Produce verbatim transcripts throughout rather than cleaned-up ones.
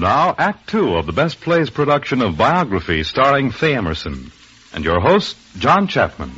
Now, Act Two of the Best Plays production of Biography starring Faye Emerson. And your host, John Chapman.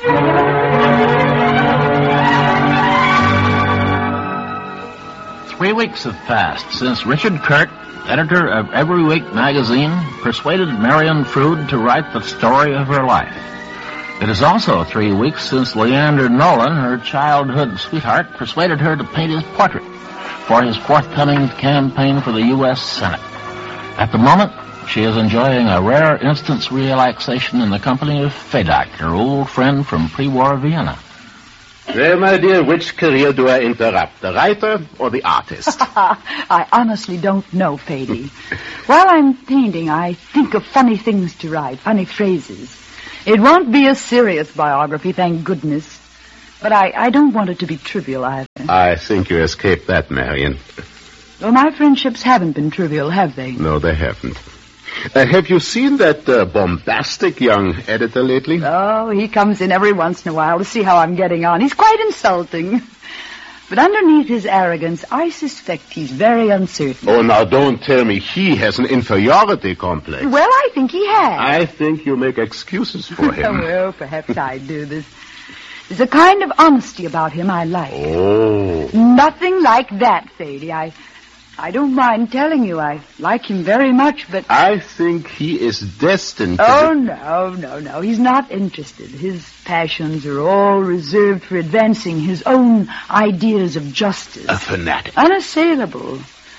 Three weeks have passed since Richard Kurt, editor of Every Week magazine, persuaded Marion Frood to write the story of her life. It is also three weeks since Leander Nolan, her childhood sweetheart, persuaded her to paint his portrait for his forthcoming campaign for the U S Senate. At the moment, she is enjoying a rare instant's relaxation in the company of Fedak, her old friend from pre-war Vienna. Well, my dear, which career do I interrupt, the writer or the artist? I honestly don't know, Fady. While I'm painting, I think of funny things to write, funny phrases. It won't be a serious biography, thank goodness. But I, I don't want it to be trivial either. I think you escaped that, Marion. Well, my friendships haven't been trivial, have they? No, they haven't. Uh, have you seen that uh, bombastic young editor lately? Oh, he comes in every once in a while to see how I'm getting on. He's quite insulting. But underneath his arrogance, I suspect he's very uncertain. Oh, now don't tell me he has an inferiority complex. Well, I think he has. I think you make excuses for him. Well, perhaps I do. There's, there's a kind of honesty about him I like. Oh. Nothing like that, Fady. I... I don't mind telling you I like him very much, but... I think he is destined to... Oh, no, no, no. He's not interested. His passions are all reserved for advancing his own ideas of justice. A fanatic. Unassailable.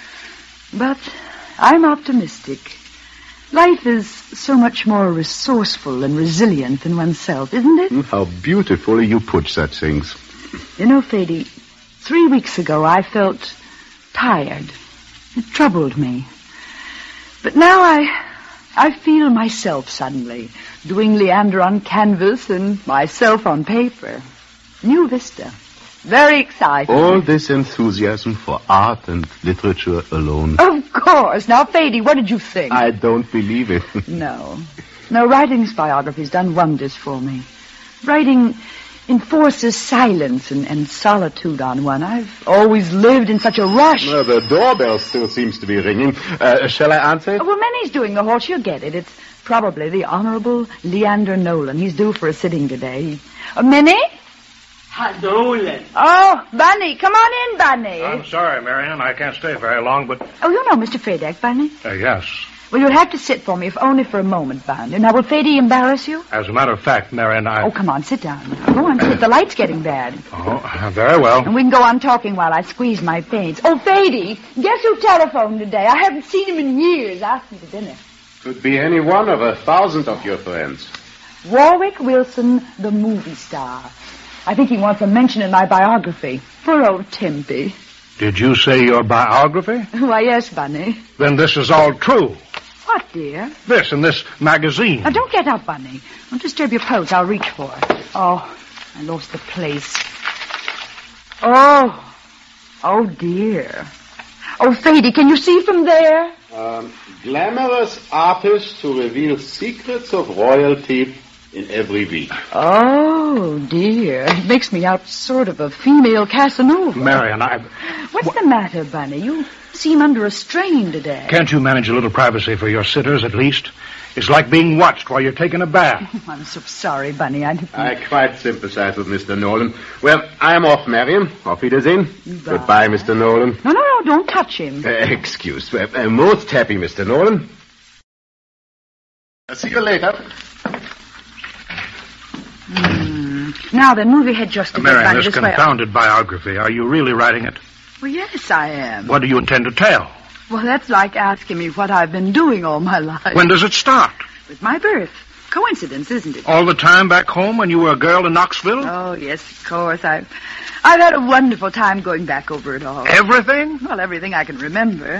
But I'm optimistic. Life is so much more resourceful and resilient than oneself, isn't it? How beautifully you put such things. You know, Fady, three weeks ago I felt tired. It troubled me. But now I I feel myself suddenly, doing Leander on canvas and myself on paper. New vista. Very exciting. All this enthusiasm for art and literature alone. Of course. Now, Fady, what did you think? I don't believe it. No. No, writing's biography's done wonders for me. Writing enforces silence and, and solitude on one. I've always lived in such a rush. Well, the doorbell still seems to be ringing. Uh, shall I answer it? Oh, well, Minnie's doing the horse. She'll get it. It's probably the Honorable Leander Nolan. He's due for a sitting today. Uh, Minnie? Nolan. Oh, Bunny. Come on in, Bunny. I'm sorry, Marion. I can't stay very long, but... Oh, you know Mister Fedak, Bunny? Uh, yes. Well, you'll have to sit for me, if only for a moment, Bunny. Now, will Fady embarrass you? As a matter of fact, Marion, I... Oh, come on, sit down. Go on, sit. The light's getting bad. Oh, very well. And we can go on talking while I squeeze my paints. Oh, Fady, guess who telephoned today? I haven't seen him in years. Asked me to dinner. Could be any one of a thousand of your friends. Warwick Wilson, the movie star. I think he wants a mention in my biography. Poor old Timpy. Did you say your biography? Why, yes, Bunny. Then this is all true. What, dear? This in this magazine. Now, don't get up, Bunny. Don't disturb your pose. I'll reach for it. Oh, I lost the place. Oh. Oh, dear. Oh, Fady, can you see from there? Um, glamorous artists who reveal secrets of royalty in Every Week. Oh, dear. It makes me out sort of a female Casanova. Marion, I... What's the matter, Bunny? You seem under a strain today. Can't you manage a little privacy for your sitters, at least? It's like being watched while you're taking a bath. Oh, I'm so sorry, Bunny. I didn't... I quite sympathize with Mister Nolan. Well, I'm off, Marion. Auf Wiedersehen. Bye. Goodbye, Mister Nolan. No, no, no, don't touch him. Uh, excuse me. Uh, most happy, Mister Nolan. I'll see you later. Mm. Now then, move your head just a bit, Marion, Bunny, this this way. confounded biography, are you really writing it? Well, yes, I am. What do you intend to tell? Well, that's like asking me what I've been doing all my life. When does it start? With my birth. Coincidence, isn't it? All the time back home when you were a girl in Knoxville? Oh, yes, of course. I've, I've had a wonderful time going back over it all. Everything? Well, everything I can remember.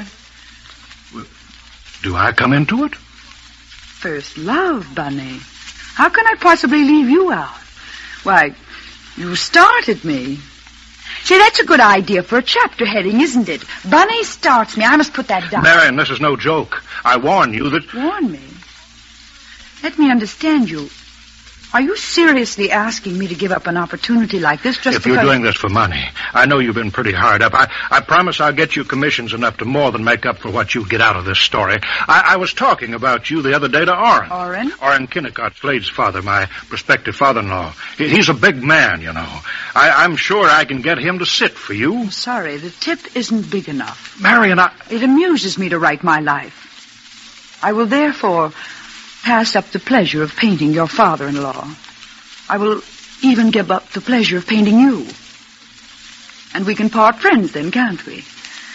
Do I come into it? First love, Bunny. How can I possibly leave you out? Why, you started me. See, that's a good idea for a chapter heading, isn't it? Bunny starts me. I must put that down. Marion, this is no joke. I warn you that... Warn me? Let me understand you. Are you seriously asking me to give up an opportunity like this just If because... you're doing this for money, I know you've been pretty hard up. I, I promise I'll get you commissions enough to more than make up for what you get out of this story. I, I was talking about you the other day to Orrin. Orrin? Orrin Kennicott, Slade's father, my prospective father-in-law. He, he's a big man, you know. I, I'm sure I can get him to sit for you. I'm sorry, the tip isn't big enough. Marion, I... It amuses me to write my life. I will therefore pass up the pleasure of painting your father-in-law. I will even give up the pleasure of painting you. And we can part friends then, can't we?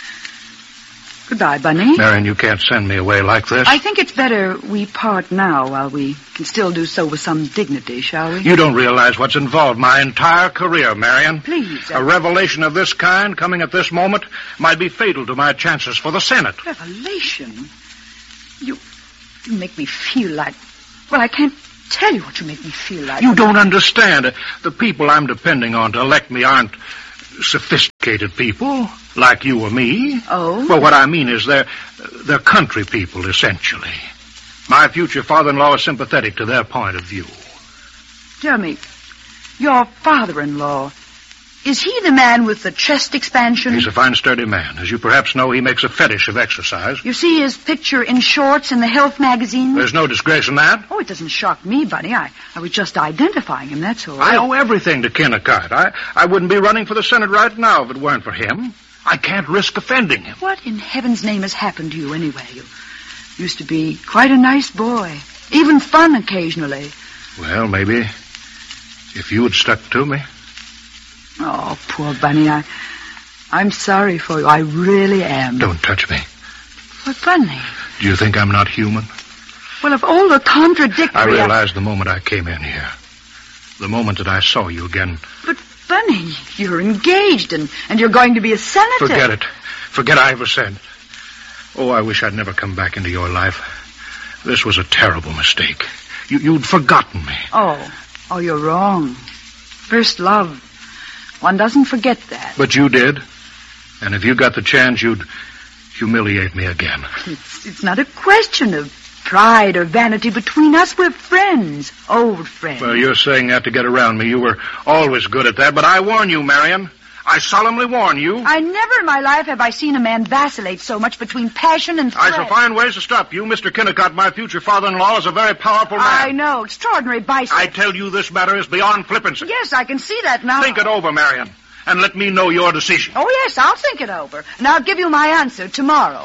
Goodbye, Bunny. Marion, you can't send me away like this. I think it's better we part now while we can still do so with some dignity, shall we? You don't realize what's involved. My entire career, Marion. Please. A revelation of this kind, coming at this moment, might be fatal to my chances for the Senate. Revelation? You, you make me feel like... Well, I can't tell you what you make me feel like. You don't understand. The people I'm depending on to elect me aren't sophisticated people like you or me. Oh? Well, what I mean is they're, they're country people, essentially. My future father-in-law is sympathetic to their point of view. Tell me, your father-in-law, is he the man with the chest expansion? He's a fine, sturdy man. As you perhaps know, he makes a fetish of exercise. You see his picture in shorts in the health magazine? There's no disgrace in that. Oh, it doesn't shock me, Bunny. I, I was just identifying him, that's all. I owe everything to Kennicott. I, I wouldn't be running for the Senate right now if it weren't for him. I can't risk offending him. What in heaven's name has happened to you anyway? You used to be quite a nice boy. Even fun occasionally. Well, maybe if you had stuck to me. Oh, poor Bunny, I, I'm sorry for you. I really am. Don't touch me. But, Bunny... Do you think I'm not human? Well, of all the contradictory... I realized the moment I came in here. The moment that I saw you again. But, Bunny, you're engaged and, and you're going to be a senator. Forget it. Forget I ever said. Oh, I wish I'd never come back into your life. This was a terrible mistake. You, you'd forgotten me. Oh, oh, you're wrong. First love... One doesn't forget that. But you did. And if you got the chance, you'd humiliate me again. It's, it's not a question of pride or vanity between us. We're friends. Old friends. Well, you're saying that to get around me. You were always good at that. But I warn you, Marion. I solemnly warn you. I never in my life have I seen a man vacillate so much between passion and threat. I shall find ways to stop you. Mister Kennicott, my future father-in-law, is a very powerful man. I know. Extraordinary bicycle. I tell you this matter is beyond flippancy. Yes, I can see that now. Think it over, Marion, and let me know your decision. Oh, yes, I'll think it over. And I'll give you my answer tomorrow.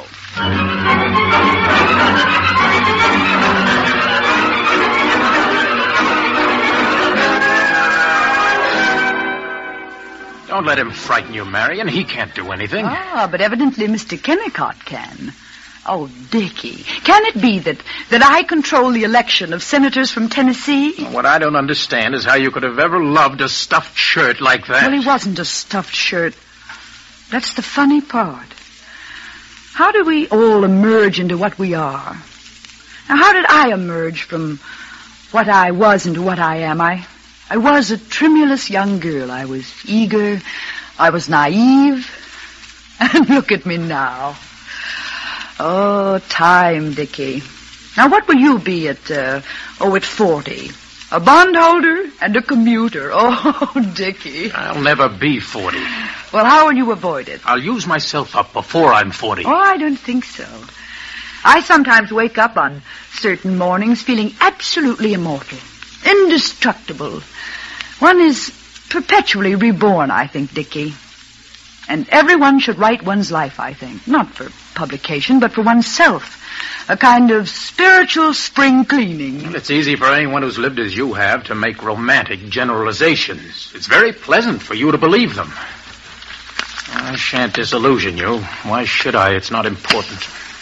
Don't let him frighten you, Marion. He can't do anything. Ah, but evidently Mister Kennicott can. Oh, Dickie, can it be that, that I control the election of senators from Tennessee? What I don't understand is how you could have ever loved a stuffed shirt like that. Well, he wasn't a stuffed shirt. That's the funny part. How do we all emerge into what we are? Now, how did I emerge from what I was into what I am? I... I was a tremulous young girl. I was eager. I was naive. And look at me now. Oh, time, Dickie. Now, what will you be at, uh, oh, at forty? A bondholder and a commuter. Oh, Dickie. I'll never be forty. Well, how will you avoid it? I'll use myself up before I'm forty. Oh, I don't think so. I sometimes wake up on certain mornings feeling absolutely immortal. Indestructible. One is perpetually reborn, I think, Dickie. And everyone should write one's life, I think. Not for publication, but for oneself. A kind of spiritual spring cleaning. Well, it's easy for anyone who's lived as you have to make romantic generalizations. It's very pleasant for you to believe them. I shan't disillusion you. Why should I? It's not important.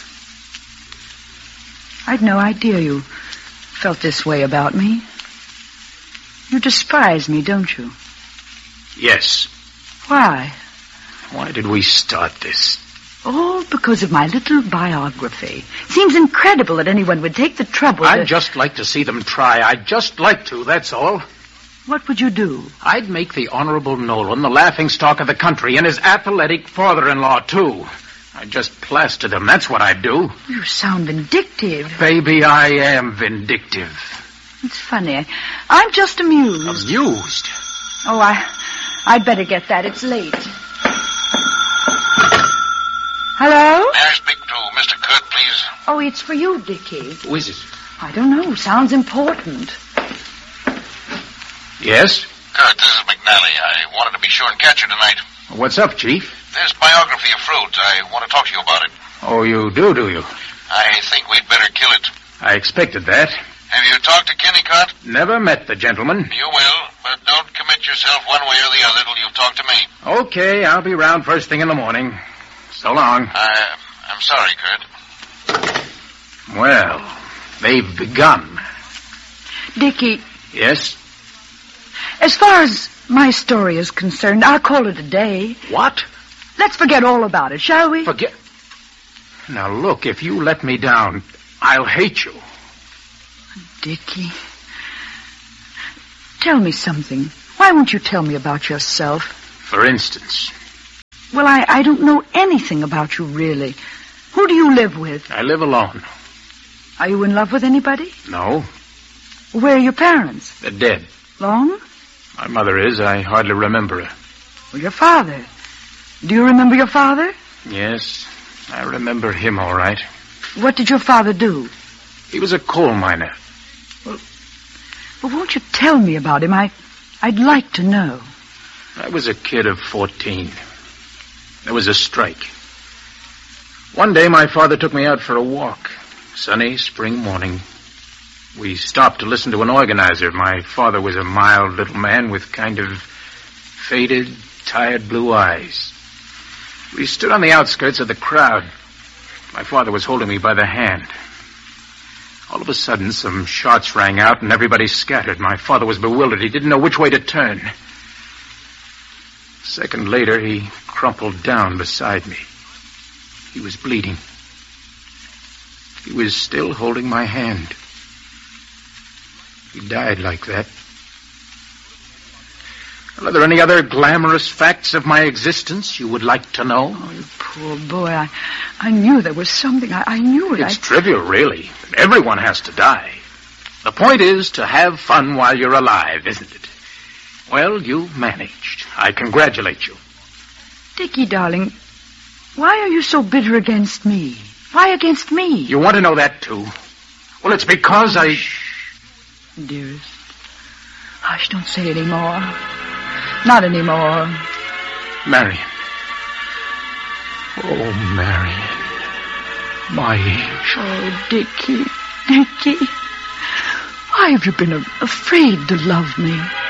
I'd no idea you felt this way about me. You despise me, don't you? Yes. Why? Why did we start this? All because of my little biography. Seems incredible that anyone would take the trouble I'd to... just like to see them try. I'd just like to, that's all. What would you do? I'd make the Honorable Nolan the laughingstock of the country and his athletic father-in-law, too. I'd just plaster them, that's what I'd do. You sound vindictive. Baby, I am vindictive. It's funny. I, I'm just amused. Amused? Oh, I, I'd better get that. It's late. Hello? May I speak to Mister Kirk, please? Oh, it's for you, Dickie. Who is it? I don't know. Sounds important. Yes? Kirk, this is McNally. I wanted to be sure and catch you tonight. What's up, Chief? This biography of Froude, I want to talk to you about it. Oh, you do, do you? I think we'd better kill it. I expected that. Have you talked to Kennicott? Never met the gentleman. You will, but don't commit yourself one way or the other till you've talked to me. Okay, I'll be round first thing in the morning. So long. I, I'm sorry, Kurt. Well, they've begun. Dickie, Yes? as far as my story is concerned, I'll call it a day. What? Let's forget all about it, shall we? Forget... Now, look, if you let me down, I'll hate you. Dickie, tell me something. Why won't you tell me about yourself? For instance, Well, I, I don't know anything about you, really. Who do you live with? I live alone. Are you in love with anybody? No, Where are your parents? they're dead. Long? My mother is. I hardly remember her. Well, your father. Do you remember your father? Yes, I remember him all right. What did your father do? He was a coal miner. Well, won't you tell me about him? I, I'd like to know. I was a kid of fourteen. There was a strike. One day my father took me out for a walk. Sunny spring morning. We stopped to listen to an organizer. My father was a mild little man with kind of faded, tired blue eyes. We stood on the outskirts of the crowd. My father was holding me by the hand. All of a sudden, some shots rang out and everybody scattered. My father was bewildered. He didn't know which way to turn. A second later, he crumpled down beside me. He was bleeding. He was still holding my hand. He died like that. Well, are there any other glamorous facts of my existence you would like to know? Oh, you poor boy. I, I knew there was something. I, I knew it. It's I... trivial, really. Everyone has to die. The point is to have fun while you're alive, isn't it? Well, you managed. I congratulate you. Dickie, darling, why are you so bitter against me? Why against me? You want to know that, too? Well, it's because I... Dearest, hush, don't say any more. Not anymore. Marion. Oh, Marion. My angel. Oh, Dickie, Dickie. Why have you been a- afraid to love me?